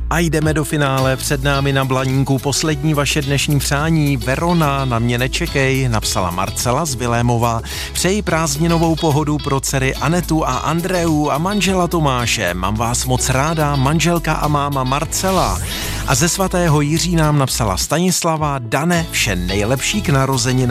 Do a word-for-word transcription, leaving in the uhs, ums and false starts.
A jdeme do finále, před námi na Blaníku poslední vaše dnešní přání. Verona, na mě nečekej, napsala Marcela z Vilémova. Přeji prázdninovou pohodu pro dcery Anetu a Andreu a manžela Tomáše. Mám vás moc ráda, manželka a máma Marcela. A ze svatého Jiří nám napsala Stanislava. Dane, vše nejlepší k narozeninám.